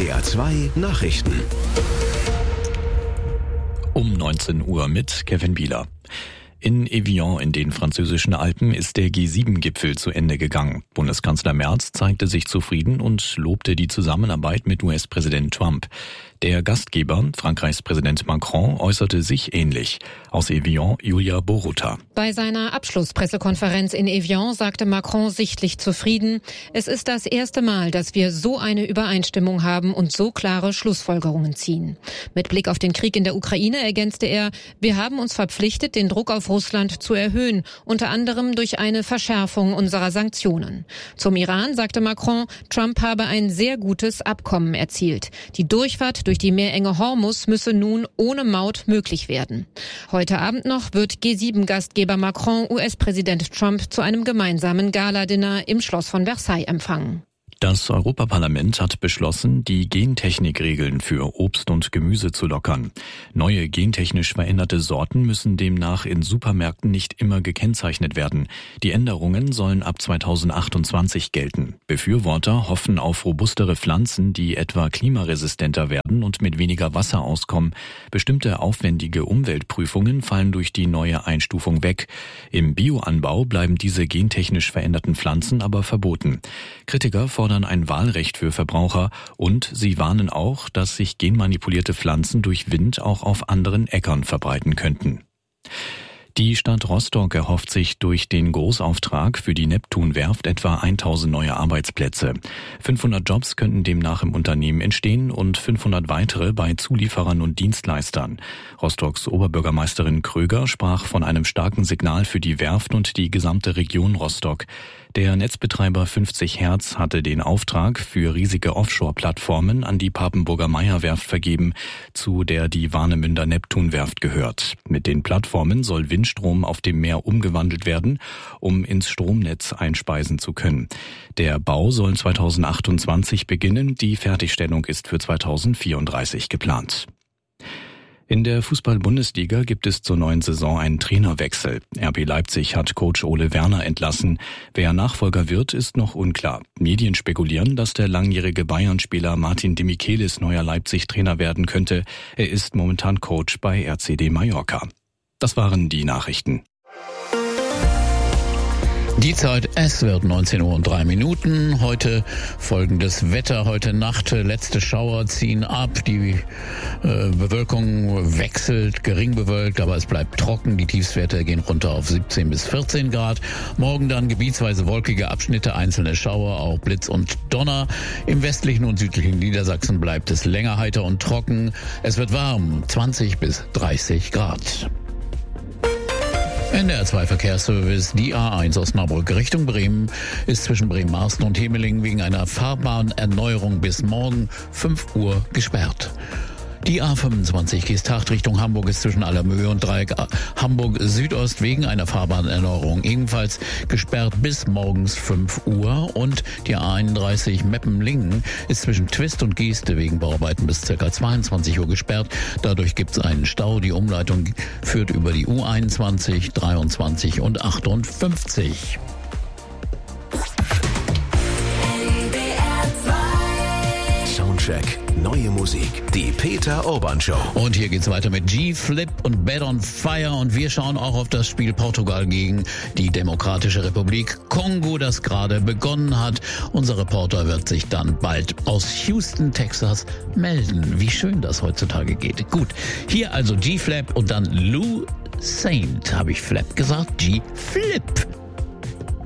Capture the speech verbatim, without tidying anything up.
D R zwei Nachrichten. Um neunzehn Uhr mit Kevin Bieler. In Evian in den französischen Alpen ist der G sieben Gipfel zu Ende gegangen. Bundeskanzler Merz zeigte sich zufrieden und lobte die Zusammenarbeit mit U S-Präsident Trump. Der Gastgeber, Frankreichs Präsident Macron, äußerte sich ähnlich. Aus Evian, Julia Boruta. Bei seiner Abschlusspressekonferenz in Evian sagte Macron sichtlich zufrieden: Es ist das erste Mal, dass wir so eine Übereinstimmung haben und so klare Schlussfolgerungen ziehen. Mit Blick auf den Krieg in der Ukraine ergänzte er: Wir haben uns verpflichtet, den Druck auf Russland zu erhöhen, unter anderem durch eine Verschärfung unserer Sanktionen. Zum Iran sagte Macron, Trump habe ein sehr gutes Abkommen erzielt. Die Durchfahrt durch die Meerenge Hormuz müsse nun ohne Maut möglich werden. Heute Abend noch wird G sieben Gastgeber Macron U S-Präsident Trump zu einem gemeinsamen Galadinner im Schloss von Versailles empfangen. Das Europaparlament hat beschlossen, die Gentechnikregeln für Obst und Gemüse zu lockern. Neue gentechnisch veränderte Sorten müssen demnach in Supermärkten nicht immer gekennzeichnet werden. Die Änderungen sollen ab zweitausendachtundzwanzig gelten. Befürworter hoffen auf robustere Pflanzen, die etwa klimaresistenter werden und mit weniger Wasser auskommen. Bestimmte aufwendige Umweltprüfungen fallen durch die neue Einstufung weg. Im Bioanbau bleiben diese gentechnisch veränderten Pflanzen aber verboten. Kritiker fordern ein Wahlrecht für Verbraucher und sie warnen auch, dass sich genmanipulierte Pflanzen durch Wind auch auf anderen Äckern verbreiten könnten. Die Stadt Rostock erhofft sich durch den Großauftrag für die Neptun-Werft etwa tausend neue Arbeitsplätze. fünfhundert Jobs könnten demnach im Unternehmen entstehen und fünfhundert weitere bei Zulieferern und Dienstleistern. Rostocks Oberbürgermeisterin Kröger sprach von einem starken Signal für die Werft und die gesamte Region Rostock. Der Netzbetreiber fünfzig Hertz hatte den Auftrag für riesige Offshore-Plattformen an die Papenburger Meyer-Werft vergeben, zu der die Warnemünder Neptun-Werft gehört. Mit den Plattformen soll Windstrom auf dem Meer umgewandelt werden, um ins Stromnetz einspeisen zu können. Der Bau soll zweitausendachtundzwanzig beginnen, die Fertigstellung ist für zweitausendvierunddreißig geplant. In der Fußball-Bundesliga gibt es zur neuen Saison einen Trainerwechsel. R B Leipzig hat Coach Ole Werner entlassen. Wer Nachfolger wird, ist noch unklar. Medien spekulieren, dass der langjährige Bayern-Spieler Martin Demichelis neuer Leipzig-Trainer werden könnte. Er ist momentan Coach bei R C D Mallorca. Das waren die Nachrichten. Die Zeit, es wird neunzehn Uhr und drei Minuten. Heute folgendes Wetter. Heute Nacht letzte Schauer ziehen ab. Die äh, Bewölkung wechselt, gering bewölkt, aber es bleibt trocken. Die Tiefstwerte gehen runter auf siebzehn bis vierzehn Grad. Morgen dann gebietsweise wolkige Abschnitte, einzelne Schauer, auch Blitz und Donner. Im westlichen und südlichen Niedersachsen bleibt es länger heiter und trocken. Es wird warm, zwanzig bis dreißig Grad. N D R zwei Verkehrsservice. Die A eins Osnabrück Richtung Bremen ist zwischen Bremen-Marsten und Hemeling wegen einer Fahrbahnerneuerung bis morgen fünf Uhr gesperrt. Die A fünfundzwanzig Geesthacht Richtung Hamburg ist zwischen Allermöhe und Dreieck Hamburg Südost wegen einer Fahrbahnerneuerung ebenfalls gesperrt bis morgens fünf Uhr. Und die A einunddreißig Meppen-Lingen ist zwischen Twist und Geeste wegen Bauarbeiten bis ca. zweiundzwanzig Uhr gesperrt. Dadurch gibt es einen Stau. Die Umleitung führt über die U einundzwanzig, dreiundzwanzig und achtundfünfzig. Soundcheck. Neue Musik. Die Peter Urban Show. Und hier geht's weiter mit G-Flip und Bad on Fire. Und wir schauen auch auf das Spiel Portugal gegen die Demokratische Republik Kongo, das gerade begonnen hat. Unser Reporter wird sich dann bald aus Houston, Texas melden. Wie schön das heutzutage geht. Gut, hier also G-Flip und dann Lou Saint. Habe ich Flap gesagt? G-Flip.